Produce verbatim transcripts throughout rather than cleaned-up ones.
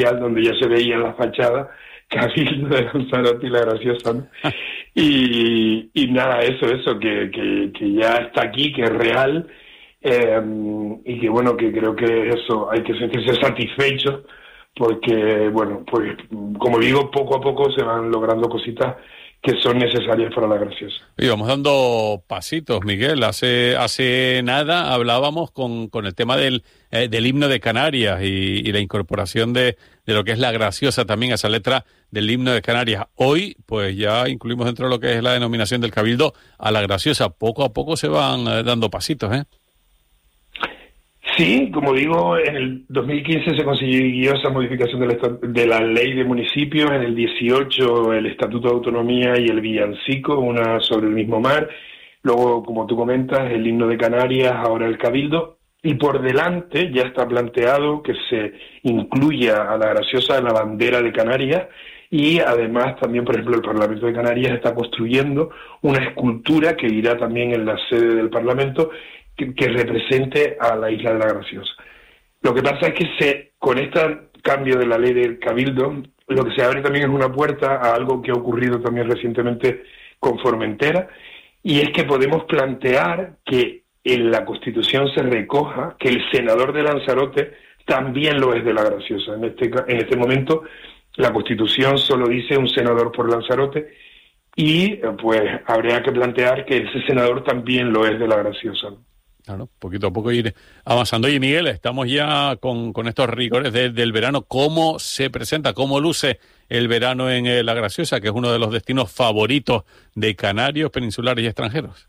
donde ya se veía en la fachada Cabildo de Lanzarote y La Graciosa, ¿no? y, y nada, eso, eso, que, que, que ya está aquí, que es real, eh, y que bueno, que creo que eso, hay que sentirse satisfechos, porque bueno, pues como digo, poco a poco se van logrando cositas que son necesarias para La Graciosa. Y vamos dando pasitos, Miguel. Hace hace nada hablábamos con, con el tema del, eh, del himno de Canarias y, y la incorporación de, de lo que es La Graciosa también, esa letra del himno de Canarias. Hoy, pues ya incluimos dentro de lo que es la denominación del Cabildo a La Graciosa. Poco a poco se van eh, dando pasitos, ¿eh? Sí, como digo, en el dos mil quince se consiguió esa modificación de la, de la ley de municipios, en el dieciocho el Estatuto de Autonomía y el villancico, una sobre el mismo mar, luego, como tú comentas, el himno de Canarias, ahora el Cabildo, y por delante ya está planteado que se incluya a La Graciosa en la bandera de Canarias, y además también, por ejemplo, el Parlamento de Canarias está construyendo una escultura que irá también en la sede del Parlamento, Que, que represente a la isla de La Graciosa. Lo que pasa es que se, con este cambio de la ley del Cabildo, lo que se abre también es una puerta a algo que ha ocurrido también recientemente con Formentera, y es que podemos plantear que en la Constitución se recoja que el senador de Lanzarote también lo es de La Graciosa. En este, en este momento la Constitución solo dice un senador por Lanzarote, y pues habría que plantear que ese senador también lo es de La Graciosa. Claro, poquito a poco ir avanzando. Oye, Miguel, estamos ya con, con estos rigores de, del verano. ¿Cómo se presenta, cómo luce el verano en eh, La Graciosa, que es uno de los destinos favoritos de canarios, peninsulares y extranjeros?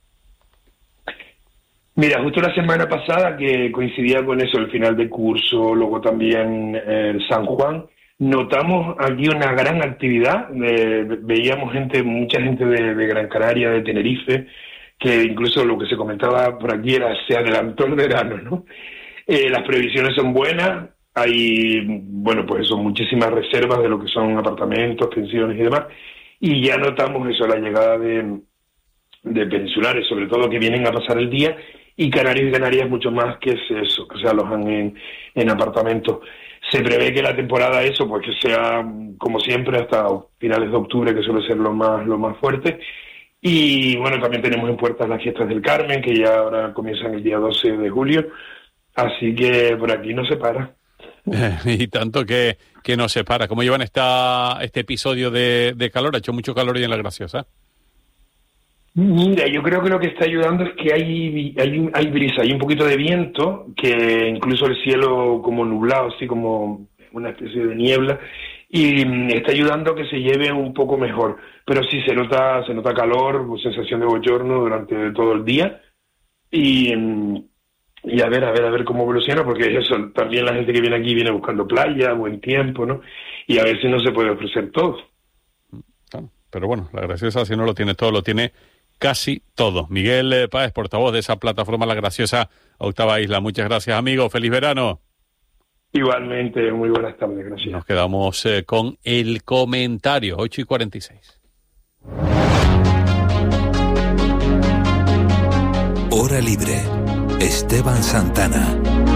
Mira, justo la semana pasada, que coincidía con eso, el final de curso, luego también eh, San Juan, notamos aquí una gran actividad. Eh, veíamos gente, mucha gente de, de Gran Canaria, de Tenerife, que incluso lo que se comentaba por aquí era se adelantó el verano, ¿no? Eh, las previsiones son buenas, hay, bueno, pues son muchísimas reservas de lo que son apartamentos, pensiones y demás, y ya notamos eso, la llegada de, de peninsulares, sobre todo que vienen a pasar el día, y Canarios y Canarias mucho más que es eso, que se alojan en, en apartamentos. Se prevé que la temporada, eso, pues que sea, como siempre, hasta finales de octubre, que suele ser lo más, lo más fuerte. Y bueno, también tenemos en puertas las fiestas del Carmen, que ya ahora comienzan el día doce de julio, así que por aquí no se para. Eh, y tanto que, que no se para. ¿Cómo llevan esta, este episodio de, de calor? ¿Ha hecho mucho calor hoy en La Graciosa? Mira, yo creo que lo que está ayudando es que hay, hay, hay brisa, hay un poquito de viento, que incluso el cielo como nublado, así como una especie de niebla, y está ayudando a que se lleve un poco mejor, pero sí se nota se nota calor, sensación de bochorno durante todo el día, y, y a ver, a ver, a ver cómo evoluciona, porque eso, también la gente que viene aquí viene buscando playa, buen tiempo, ¿no? Y a ver si no se puede ofrecer todo. Claro, pero bueno, La Graciosa, si no lo tiene todo, lo tiene casi todo. Miguel Páez, portavoz de esa plataforma La Graciosa, Octava Isla. Muchas gracias, amigo. Feliz verano. Igualmente, muy buenas tardes, gracias. Nos quedamos eh, con el comentario, ocho y cuarenta y seis. Hora Libre, Esteban Santana.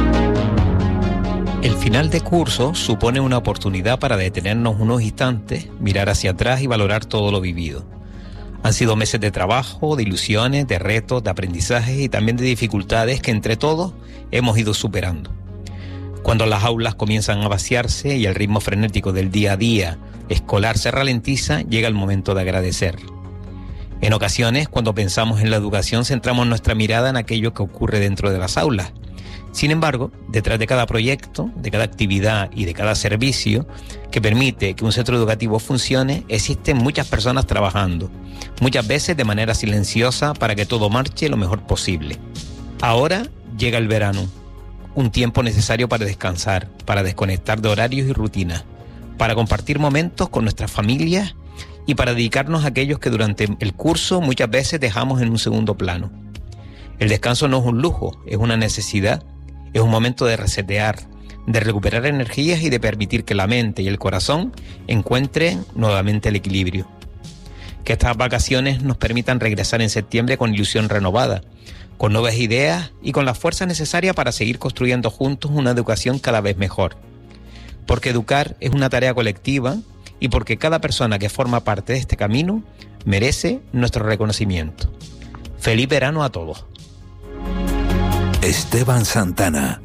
El final de curso supone una oportunidad para detenernos unos instantes, mirar hacia atrás y valorar todo lo vivido. Han sido meses de trabajo, de ilusiones, de retos, de aprendizajes y también de dificultades que entre todos hemos ido superando. Cuando las aulas comienzan a vaciarse y el ritmo frenético del día a día escolar se ralentiza, llega el momento de agradecer. En ocasiones, cuando pensamos en la educación, centramos nuestra mirada en aquello que ocurre dentro de las aulas. Sin embargo, detrás de cada proyecto, de cada actividad y de cada servicio que permite que un centro educativo funcione, existen muchas personas trabajando, muchas veces de manera silenciosa para que todo marche lo mejor posible. Ahora llega el verano. Un tiempo necesario para descansar, para desconectar de horarios y rutinas, para compartir momentos con nuestras familias y para dedicarnos a aquellos que durante el curso muchas veces dejamos en un segundo plano. El descanso no es un lujo, es una necesidad, es un momento de resetear, de recuperar energías y de permitir que la mente y el corazón encuentren nuevamente el equilibrio. Que estas vacaciones nos permitan regresar en septiembre con ilusión renovada, con nuevas ideas y con la fuerza necesaria para seguir construyendo juntos una educación cada vez mejor. porque educar es una tarea colectiva y porque cada persona que forma parte de este camino merece nuestro reconocimiento. ¡Feliz verano a todos! Esteban Santana.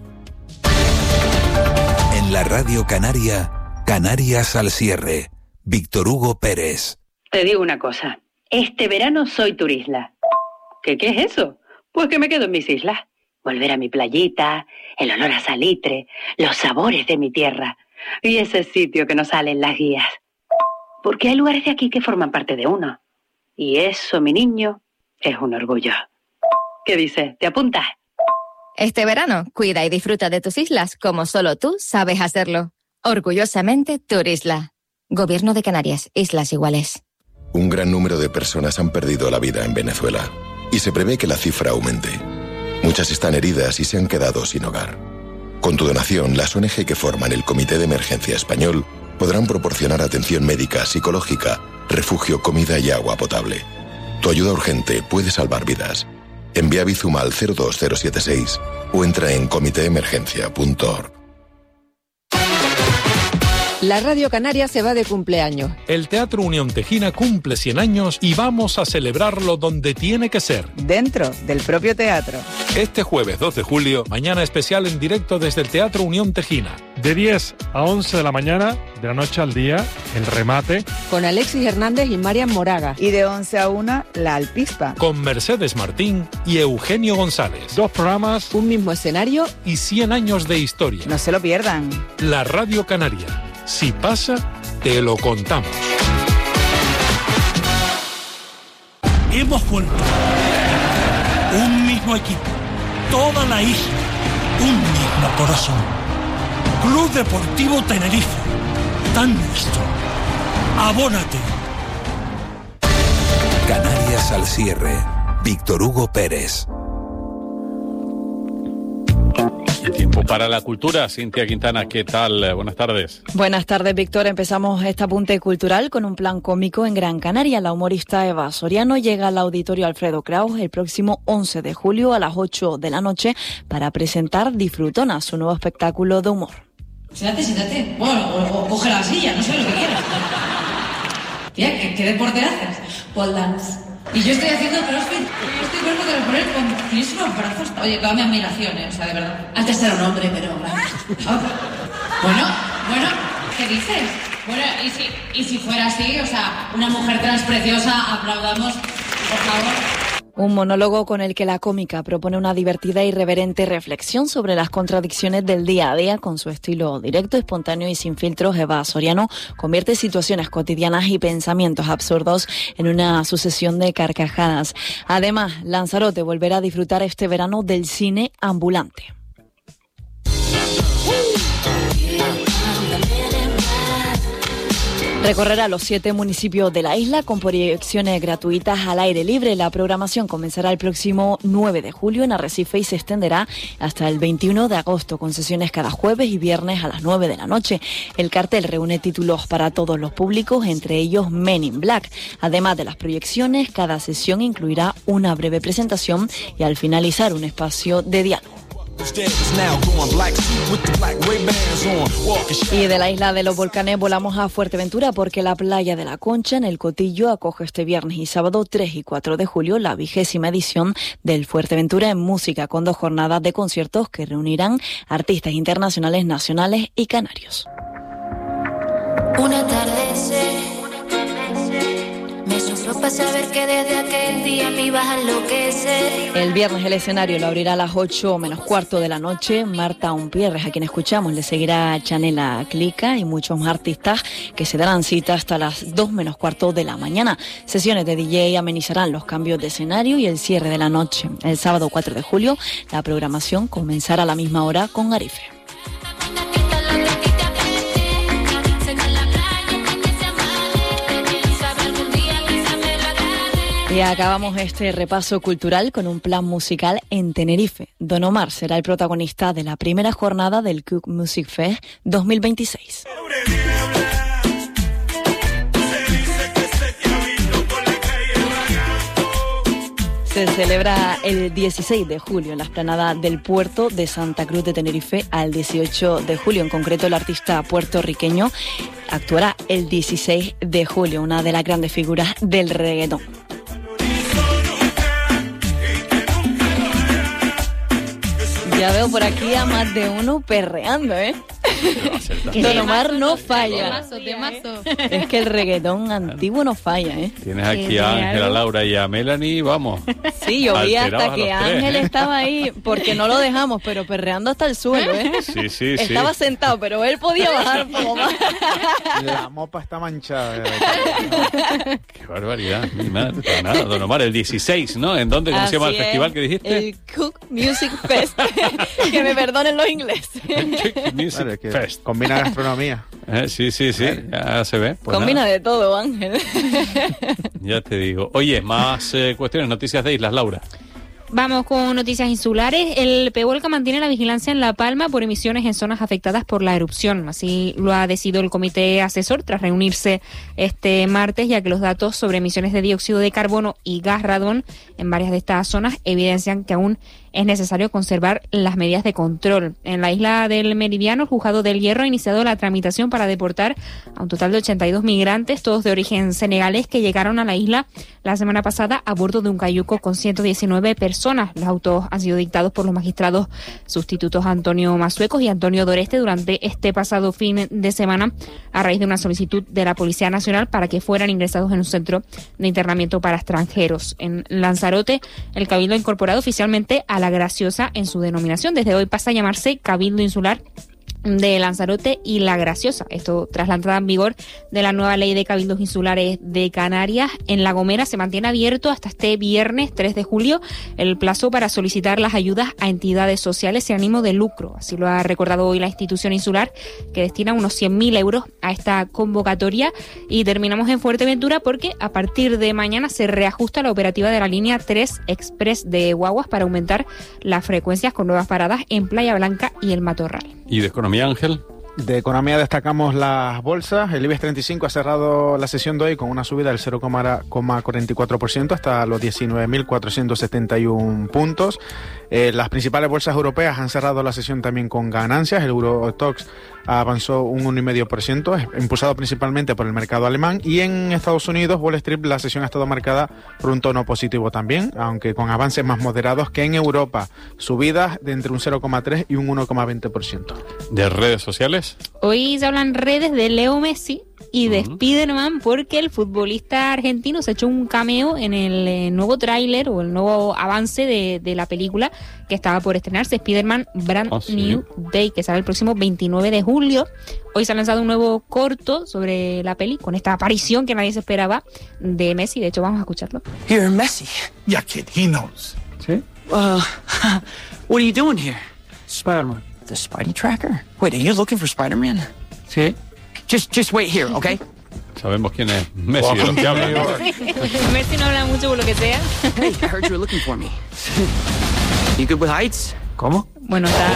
En la Radio Canaria, Canarias al cierre. Víctor Hugo Pérez. Te digo una cosa. Este verano soy turisla. ¿Qué, qué es eso? Pues que me quedo en mis islas. Volver a mi playita, el olor a salitre, los sabores de mi tierra y ese sitio que nos sale en las guías. Porque hay lugares de aquí que forman parte de uno. Y eso, mi niño, es un orgullo. ¿Qué dices? ¿Te apuntas? Este verano, cuida y disfruta de tus islas como solo tú sabes hacerlo. Orgullosamente, Turisla. Gobierno de Canarias, Islas Iguales. Un gran número de personas han perdido la vida en Venezuela y se prevé que la cifra aumente. Muchas están heridas y se han quedado sin hogar. Con tu donación, las O N G que forman el Comité de Emergencia Español podrán proporcionar atención médica, psicológica, refugio, comida y agua potable. Tu ayuda urgente puede salvar vidas. Envía Bizum al cero dos cero siete seis o entra en comité emergencia punto org. La Radio Canaria se va de cumpleaños. El Teatro Unión Tejina cumple cien años y vamos a celebrarlo donde tiene que ser. Dentro del propio teatro. Este jueves dos de julio, mañana especial en directo desde el Teatro Unión Tejina. De diez a once de la mañana, de la noche al día, el remate. Con Alexis Hernández y Marian Moraga. Y de once a una, la Alpispa. Con Mercedes Martín y Eugenio González. Dos programas. Un mismo escenario. Y cien años de historia. No se lo pierdan. La Radio Canaria. Si pasa, te lo contamos. Hemos vuelto. Un mismo equipo. Toda la isla. Un mismo corazón. Club Deportivo Tenerife. Tan nuestro. Abónate. Canarias al cierre. Víctor Hugo Pérez. Tiempo para la cultura. Cintia Quintana, ¿qué tal? Buenas tardes. Buenas tardes, Víctor. Empezamos este apunte cultural con un plan cómico en Gran Canaria. La humorista Eva Soriano llega al Auditorio Alfredo Kraus el próximo once de julio a las ocho de la noche para presentar Disfrutona, su nuevo espectáculo de humor. Siéntate, siéntate. Bueno, o, o coge la silla, no sé lo que quieras. Tía, ¿qué, qué deporte haces? Pole dance. Y yo estoy haciendo crossfit. Yo estoy cuerpo de reponer con... Tienes unos brazos... Oye, toda mi admiración, ¿eh? O sea, de verdad. Antes era un hombre, pero... Oh. Bueno, bueno, ¿qué dices? Bueno, y si, y si fuera así, o sea, una mujer trans preciosa, aplaudamos, por favor. Un monólogo con el que la cómica propone una divertida e irreverente reflexión sobre las contradicciones del día a día. Con su estilo directo, espontáneo y sin filtros, Eva Soriano convierte situaciones cotidianas y pensamientos absurdos en una sucesión de carcajadas. Además, Lanzarote volverá a disfrutar este verano del cine ambulante. Recorrerá los siete municipios de la isla con proyecciones gratuitas al aire libre. La programación comenzará el próximo nueve de julio en Arrecife y se extenderá hasta el veintiuno de agosto, con sesiones cada jueves y viernes a las nueve de la noche. El cartel reúne títulos para todos los públicos, entre ellos Men in Black. Además de las proyecciones, cada sesión incluirá una breve presentación y al finalizar un espacio de diálogo. Y de la isla de los volcanes volamos a Fuerteventura porque la playa de la Concha en el Cotillo acoge este viernes y sábado tres y cuatro de julio la vigésima edición del Fuerteventura en Música, con dos jornadas de conciertos que reunirán artistas internacionales, nacionales y canarios. Un atardecer me sopló para saber que desde aquel día me ibas a enloquecer. El viernes el escenario lo abrirá a las ocho menos cuarto de la noche Marta Umpierres, a quien escuchamos. Le seguirá Chanela Clica y muchos más artistas que se darán cita hasta las dos menos cuarto de la mañana. Sesiones de D J amenizarán los cambios de escenario y el cierre de la noche. El sábado cuatro de julio la programación comenzará a la misma hora con Arife. Y acabamos este repaso cultural con un plan musical en Tenerife. Don Omar será el protagonista de la primera jornada del Cook Music Fest dos mil veintiséis. Se celebra el dieciséis de julio en la explanada del puerto de Santa Cruz de Tenerife al dieciocho de julio. En concreto, el artista puertorriqueño actuará el dieciséis de julio, una de las grandes figuras del reggaetón. Ya veo por aquí a más de uno perreando, ¿eh? Don Omar no falla. Temazo, temazo. Es que el reggaetón antiguo no falla, ¿eh? Tienes aquí a Ángel, a Laura y a Melanie, vamos. Sí, yo vi alterados hasta a que los tres. Ángel estaba ahí, porque no lo dejamos, pero perreando hasta el suelo, ¿eh? Sí, sí, sí. Estaba sentado, pero él podía bajar un poco más. La mopa está manchada. Qué barbaridad. Mi madre, pues nada, Don Omar, el dieciséis, ¿no? ¿En dónde? ¿Cómo Así se llama el es, festival que dijiste? El Cook Music Fest. Que me perdonen los ingleses. Music Claro, es que Fest. combina gastronomía. Eh, sí, sí, sí, ya se ve. Pues Combina nada, de todo, Ángel. ya te digo. Oye, más eh, cuestiones, noticias de islas, Laura. Vamos con noticias insulares. El Pevolca mantiene la vigilancia en La Palma por emisiones en zonas afectadas por la erupción. Así lo ha decidido el comité asesor tras reunirse este martes, ya que los datos sobre emisiones de dióxido de carbono y gas radón en varias de estas zonas evidencian que aún es necesario conservar las medidas de control. En la isla del Meridiano, el Juzgado del Hierro ha iniciado la tramitación para deportar a un total de ochenta y dos migrantes, todos de origen senegalés, que llegaron a la isla la semana pasada a bordo de un cayuco con ciento diecinueve personas. Los autos han sido dictados por los magistrados sustitutos Antonio Masuecos y Antonio Doreste durante este pasado fin de semana, a raíz de una solicitud de la Policía Nacional para que fueran ingresados en un centro de internamiento para extranjeros. En Lanzarote, el Cabildo ha incorporado oficialmente a La Graciosa en su denominación. Desde hoy pasa a llamarse Cabildo Insular de Lanzarote y La Graciosa. Esto tras la entrada en vigor de la nueva ley de cabildos insulares de Canarias. En La Gomera se mantiene abierto hasta este viernes tres de julio el plazo para solicitar las ayudas a entidades sociales sin ánimo de lucro. Así lo ha recordado hoy la institución insular, que destina unos cien mil euros a esta convocatoria. Y terminamos en Fuerteventura porque a partir de mañana se reajusta la operativa de la línea tres Express de guaguas para aumentar las frecuencias con nuevas paradas en Playa Blanca y el Matorral. ¿Y de economía, Ángel? De economía destacamos las bolsas. El IBEX treinta y cinco ha cerrado la sesión de hoy con una subida del cero coma cuarenta y cuatro por ciento hasta los diecinueve mil cuatrocientos setenta y uno puntos. Eh, las principales bolsas europeas han cerrado la sesión también con ganancias. El Eurostoxx avanzó un uno coma cinco por ciento, impulsado principalmente por el mercado alemán. Y en Estados Unidos, Wall Street, la sesión ha estado marcada por un tono positivo también, aunque con avances más moderados que en Europa. Subidas de entre un cero coma tres y un uno coma veinte por ciento. ¿De redes sociales? Hoy se hablan redes de Leo Messi y de uh-huh. Spider-Man, porque el futbolista argentino se echó un cameo en el eh, nuevo tráiler o el nuevo avance de, de la película que estaba por estrenarse, Spider-Man Brand oh, sí. New Day, que sale el próximo veintinueve de julio. Hoy se ha lanzado un nuevo corto sobre la peli con esta aparición que nadie se esperaba de Messi. De hecho, vamos a escucharlo. Here, Messi. Yeah, kid, he knows. ¿Sí? Uh, what are you doing here? Spider-Man. The Spidey tracker? Wait, are you looking for Spider-Man? Sí. Just, just wait here, okay? Sabemos quién es Messi, de lo que habla. Messi no habla mucho por lo que sea. Hey, I heard you were looking for me. You good with heights? ¿Cómo? Bueno, está,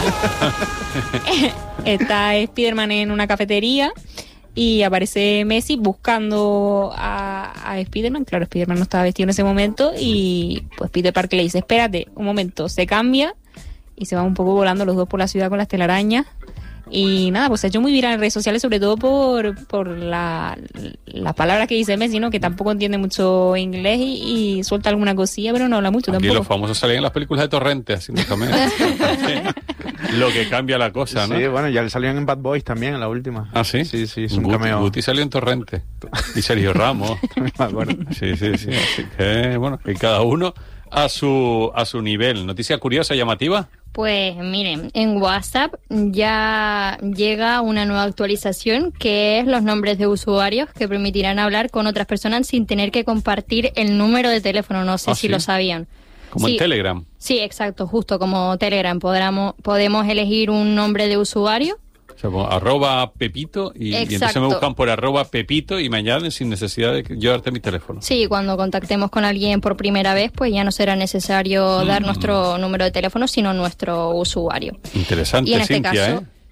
está Spider-Man en una cafetería y aparece Messi buscando a, a Spider-Man. Claro, Spider-Man no estaba vestido en ese momento y pues Peter Parker le dice, espérate un momento, se cambia y se van un poco volando los dos por la ciudad con las telarañas. Y nada, pues se ha hecho muy viral en redes sociales, sobre todo por, por la, la palabra que dice Messi, ¿no? Que tampoco entiende mucho inglés y, y suelta alguna cosilla, pero no habla mucho Aquí tampoco. Los famosos salían en las películas de Torrente, así también. Lo que cambia la cosa, ¿no? Sí, bueno, ya salían en Bad Boys también, en la última. ¿Ah, sí? Sí, sí, es un Guti, cameo. Guti salió en Torrente. Y Sergio Ramos. Me acuerdo. Sí, sí, sí. Así que, bueno, que cada uno a su, a su nivel. ¿Noticia curiosa, llamativa? Pues miren, en WhatsApp ya llega una nueva actualización que es los nombres de usuarios que permitirán hablar con otras personas sin tener que compartir el número de teléfono. No sé ¿Ah, si sí? lo sabían. Como sí, en Telegram. Sí, exacto, justo como Telegram. Podamos, podemos elegir un nombre de usuario. O sea, como arroba Pepito y, y entonces me buscan por arroba Pepito y me añaden sin necesidad de yo darte mi teléfono. Sí, cuando contactemos con alguien por primera vez, pues ya no será necesario mm. dar nuestro número de teléfono, sino nuestro usuario. Interesante, y en este Cintia, caso, ¿eh?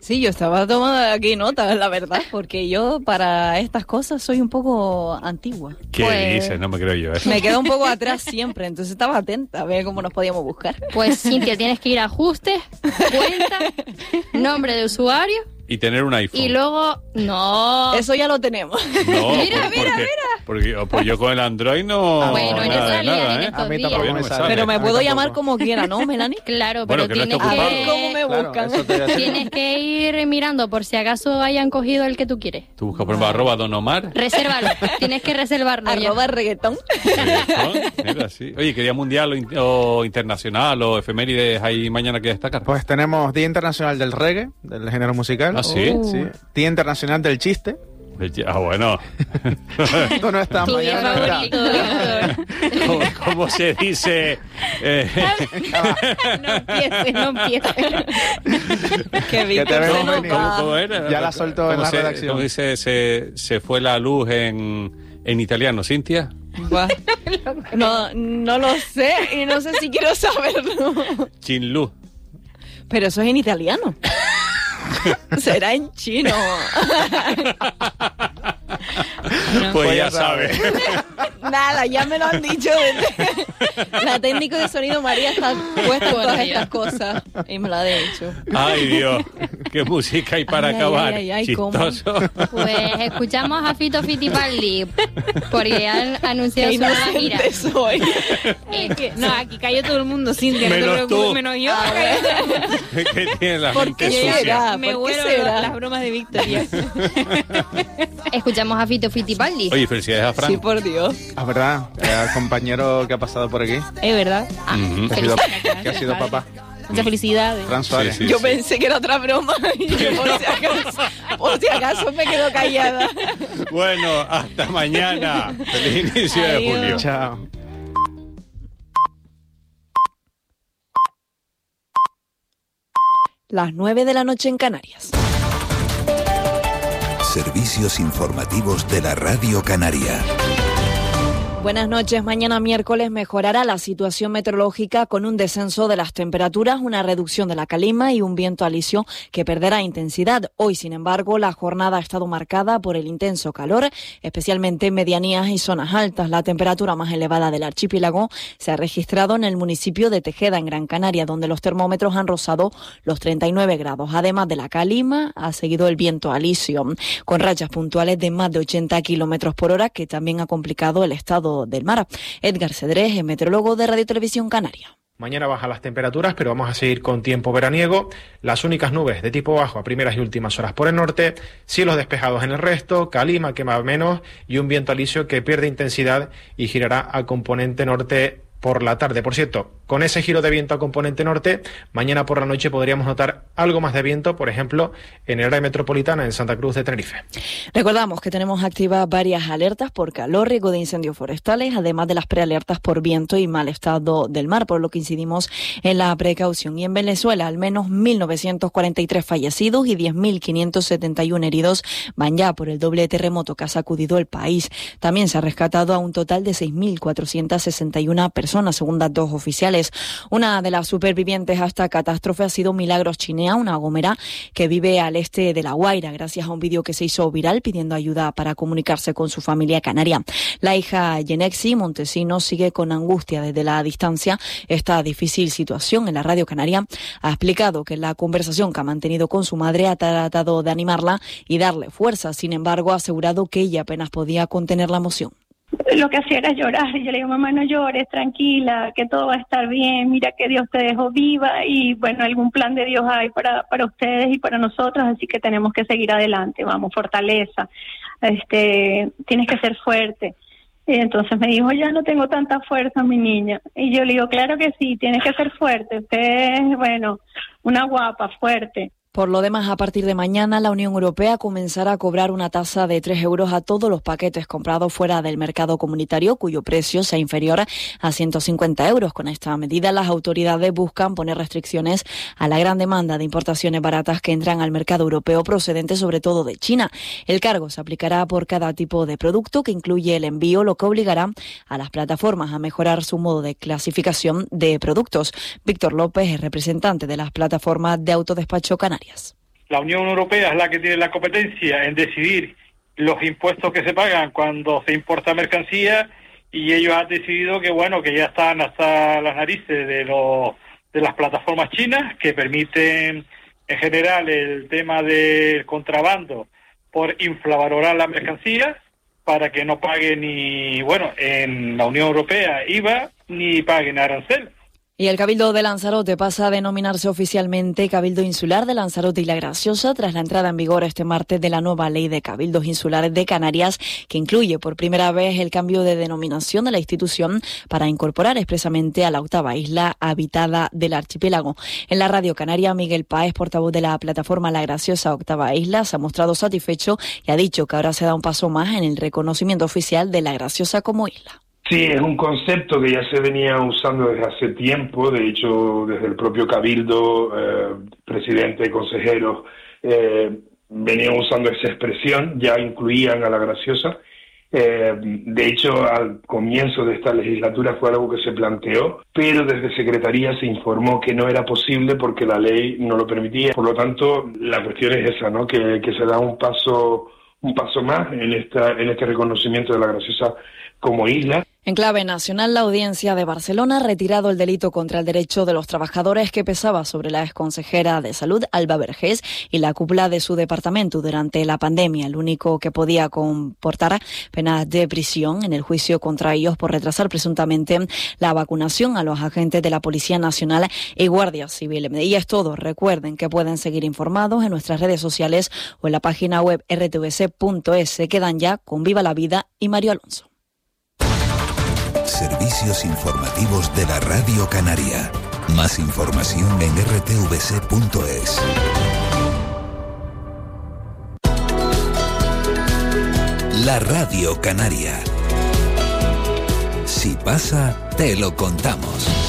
Sí, yo estaba tomando aquí nota, la verdad, porque yo para estas cosas soy un poco antigua. ¿Qué Pues, dices? No me creo yo, ¿eh? Me quedo un poco atrás siempre, entonces estaba atenta a ver cómo nos podíamos buscar. Pues Cintia, tienes que ir a ajustes, cuenta, nombre de usuario Y tener un iPhone. y luego... No. Eso ya lo tenemos. No, mira, por- mira, porque, mira. Porque pues yo con el Android no... Ah, bueno, en nada, esa de línea, nada, en ¿eh? estos A mí días. tampoco me sale. Pero me A mí puedo tampoco. llamar como quiera, ¿no, Melanie? Claro, Bueno, pero que no tienes esté ocupado. que... ¿Cómo me Claro, buscan? eso te voy a decir. Tienes que ir mirando por si acaso hayan cogido el que tú quieres. Tú buscas, por ejemplo, arroba Don Omar. Resérvalo. Tienes que reservarlo ya. Arroba reggaetón. Mira, sí. Oye, ¿qué día mundial o, in- o internacional o efemérides hay mañana que destacar? Pues tenemos Día Internacional del Reggae, del género musical. ¿Ah, sí? Sí. Día Internacional del Chiste. Ah, bueno. Esto no está Tu día mañana. no está. favorito, Víctor. ¿Cómo, cómo se dice? Eh, No empieces, no empieces. Que Que te Víctor veo se nos venir. va. ¿Cómo era? Ya la soltó en ¿Cómo la se- redacción. ¿Cómo dice? Se, se fue la luz en, en italiano, Cintia. Buah. No, no lo sé y no sé si quiero saberlo. Sin luz. Pero eso es en italiano. Será en chino. Pues ya sabes. Nada, ya me lo han dicho. desde- La técnico de sonido María está puesta en Por todas Dios. estas cosas. Y me lo ha dicho. Ay, Dios. Qué música hay para Ay, ay, acabar. ay, ay, ¿cómo? Chistoso. Pues escuchamos a Fito Fittipaldi porque han anunciado Qué su nueva gira. inocente soy. Es que, no, aquí cayó todo el mundo, Cintia, no te Menos preocupes, tú. menos yo. Que tiene la ¿Por mente qué sucia. será? Me ¿Por qué vuelo será? las bromas de Victoria. Escuchamos a Fito Fittipaldi. Oye, felicidades a Fran. Sí, por Dios. Ah, verdad. El compañero que ha pasado por aquí. Es verdad. Ujú. Que ha sido, Felicidades, que ha sido padre. papá. Muchas felicidades. Fran Suárez. Sí, sí. Yo pensé que era otra broma. Y yo, por si acaso, por si acaso me quedo callada. Bueno, hasta mañana. Feliz inicio de Adiós. julio. Chao. Las nueve de la noche en Canarias. Servicios informativos de la Radio Canaria. Buenas noches. Mañana miércoles mejorará la situación meteorológica con un descenso de las temperaturas, una reducción de la calima y un viento alisio que perderá intensidad. Hoy, sin embargo, la jornada ha estado marcada por el intenso calor, especialmente en medianías y zonas altas. La temperatura más elevada del archipiélago se ha registrado en el municipio de Tejeda, en Gran Canaria, donde los termómetros han rozado los treinta y nueve grados. Además de la calima, ha seguido el viento alisio, con rachas puntuales de más de ochenta kilómetros por hora, que también ha complicado el estado del mar. Edgar Cedrés es meteorólogo de Radio Televisión Canaria. Mañana bajan las temperaturas, pero vamos a seguir con tiempo veraniego. Las únicas nubes de tipo bajo a primeras y últimas horas por el norte, cielos despejados en el resto, calima que más menos y un viento alisio que pierde intensidad y girará a componente norte por la tarde. Por cierto, con ese giro de viento a componente norte, mañana por la noche podríamos notar algo más de viento, por ejemplo, en el área metropolitana en Santa Cruz de Tenerife. Recordamos que tenemos activas varias alertas por calor, riesgo de incendios forestales, además de las prealertas por viento y mal estado del mar, por lo que incidimos en la precaución. Y en Venezuela, al menos mil novecientos cuarenta y tres fallecidos y diez mil quinientos setenta y uno heridos van ya por el doble terremoto que ha sacudido el país. También se ha rescatado a un total de seis mil cuatrocientos sesenta y una personas, según datos oficiales. Una de las supervivientes a esta catástrofe ha sido Milagros Chinea, una gomera que vive al este de La Guaira, gracias a un vídeo que se hizo viral pidiendo ayuda para comunicarse con su familia canaria. La hija Yenexi Montesinos sigue con angustia desde la distancia esta difícil situación. En la Radio Canaria ha explicado que la conversación que ha mantenido con su madre ha tratado de animarla y darle fuerza. Sin embargo, ha asegurado que ella apenas podía contener la emoción. Lo que hacía era llorar. Yo le digo, mamá, no llores, tranquila, que todo va a estar bien, mira que Dios te dejó viva y bueno, algún plan de Dios hay para, para ustedes y para nosotros, así que tenemos que seguir adelante, vamos, fortaleza, este, tienes que ser fuerte. Y entonces me dijo, ya no tengo tanta fuerza, mi niña. Y yo le digo, claro que sí, tienes que ser fuerte, usted es, bueno, una guapa, fuerte. Por lo demás, a partir de mañana, la Unión Europea comenzará a cobrar una tasa de tres euros a todos los paquetes comprados fuera del mercado comunitario, cuyo precio sea inferior a ciento cincuenta euros. Con esta medida, las autoridades buscan poner restricciones a la gran demanda de importaciones baratas que entran al mercado europeo, procedentes sobre todo de China. El cargo se aplicará por cada tipo de producto, que incluye el envío, lo que obligará a las plataformas a mejorar su modo de clasificación de productos. Víctor López es representante de las plataformas de autodespacho canarias. la Unión Europea es la que tiene la competencia en decidir los impuestos que se pagan cuando se importa mercancía, y ellos han decidido que bueno, que ya están hasta las narices de los de las plataformas chinas que permiten en general el tema del contrabando por infravalorar la mercancía para que no paguen ni, bueno, en la Unión Europea I V A ni paguen arancel. Y el Cabildo de Lanzarote pasa a denominarse oficialmente Cabildo Insular de Lanzarote y La Graciosa tras la entrada en vigor este martes de la nueva Ley de Cabildos Insulares de Canarias, que incluye por primera vez el cambio de denominación de la institución para incorporar expresamente a la octava isla habitada del archipiélago. En la Radio Canaria, Miguel Páez, portavoz de la plataforma La Graciosa Octava Isla, se ha mostrado satisfecho y ha dicho que ahora se da un paso más en el reconocimiento oficial de La Graciosa como isla. Sí, es un concepto que ya se venía usando desde hace tiempo. De hecho, desde el propio Cabildo, eh, presidente, consejeros, eh, venían usando esa expresión, ya incluían a La Graciosa. Eh, de hecho, al comienzo de esta legislatura fue algo que se planteó, pero desde Secretaría se informó que no era posible porque la ley no lo permitía. Por lo tanto, la cuestión es esa, ¿no? Que, que se da un paso, un paso más en esta, en este reconocimiento de La Graciosa como isla. En clave nacional, la Audiencia de Barcelona ha retirado el delito contra el derecho de los trabajadores que pesaba sobre la exconsejera de Salud, Alba Vergés, y la cúpula de su departamento durante la pandemia, el único que podía comportar penas de prisión en el juicio contra ellos por retrasar presuntamente la vacunación a los agentes de la Policía Nacional y Guardia Civil. Y es todo. Recuerden que pueden seguir informados en nuestras redes sociales o en la página web r t v c punto es. Se quedan ya con Viva la Vida y Mario Alonso. Servicios informativos de la Radio Canaria. Más información en r t v c punto es. La Radio Canaria. Si pasa, te lo contamos.